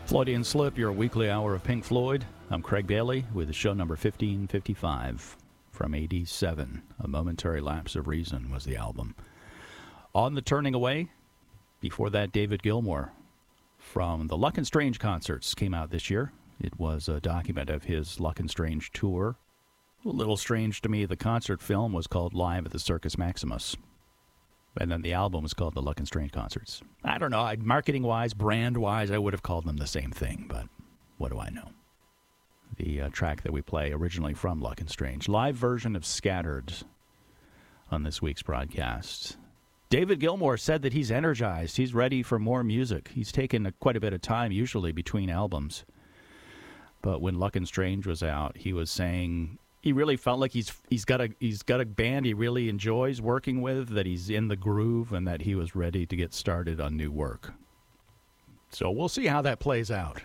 Freudian Slip, your weekly hour of Pink Floyd. I'm Craig Bailey with show number 1555 from 87. A Momentary Lapse of Reason was the album. On the Turning Away, before that, David Gilmour from the Luck and Strange concerts came out this year. It was a document of his Luck and Strange tour. A little strange to me, the concert film was called Live at the Circus Maximus. And then the album was called The Luck and Strange Concerts. I don't know, marketing-wise, brand-wise, I would have called them the same thing, but what do I know? The track that we play originally from Luck and Strange. Live version of Scattered on this week's broadcast. David Gilmour said that he's energized. He's ready for more music. He's taken quite a bit of time, usually, between albums. But when Luck and Strange was out, he was saying he really felt like he's got a band he really enjoys working with, that he's in the groove, and that he was ready to get started on new work. So we'll see how that plays out.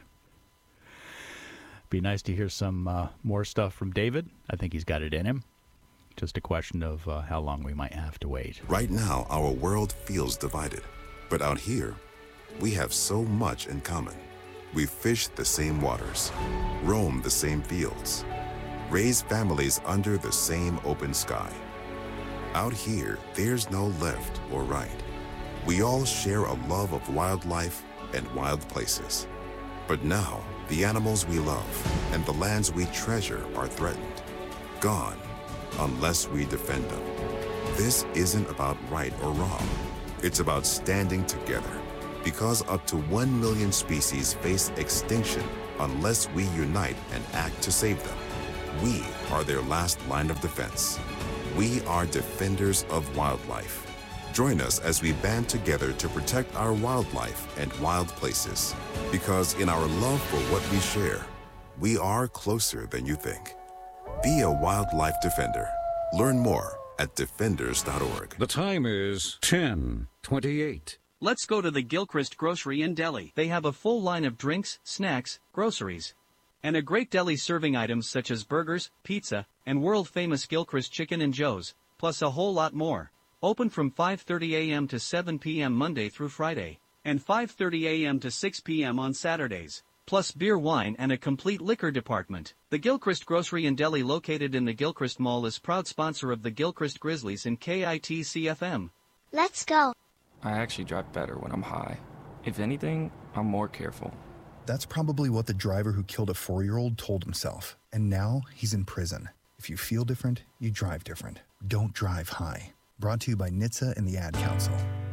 Be nice to hear some more stuff from David. I think he's got it in him. Just a question of how long we might have to wait. Right now, our world feels divided. But out here, we have so much in common. We fish the same waters, roam the same fields, raise families under the same open sky. Out here, there's no left or right. We all share a love of wildlife and wild places. But now, the animals we love and the lands we treasure are threatened, gone, unless we defend them. This isn't about right or wrong. It's about standing together, because up to 1 million species face extinction unless we unite and act to save them. We are their last line of defense. We are defenders of wildlife. Join us as we band together to protect our wildlife and wild places. Because in our love for what we share, we are closer than you think. Be a wildlife defender. Learn more at defenders.org. The time is 10:28. Let's go to the Gilchrist Grocery in Delhi. They have a full line of drinks, snacks, groceries, and a great deli serving items such as burgers, pizza, and world-famous Gilchrist chicken and joes, plus a whole lot more. Open from 5:30 a.m. to 7 p.m. Monday through Friday, and 5:30 a.m. to 6 p.m. on Saturdays, plus beer, wine, and a complete liquor department. The Gilchrist Grocery in Delhi, located in the Gilchrist Mall, is proud sponsor of the Gilchrist Grizzlies and KITCFM. Let's go. I actually drive better when I'm high. If anything, I'm more careful. That's probably what the driver who killed a 4-year-old told himself. And now he's in prison. If you feel different, you drive different. Don't drive high. Brought to you by NHTSA and the Ad Council.